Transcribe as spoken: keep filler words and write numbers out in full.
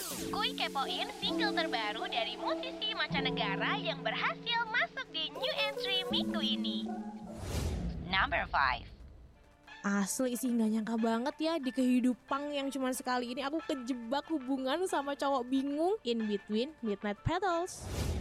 Kuy kepoin single terbaru dari musisi mancanegara yang berhasil masuk di new entry minggu ini. Number five. Asli sih gak nyangka banget ya di kehidupan yang cuma sekali ini aku kejebak hubungan sama cowok bingung in between Midnight Petals.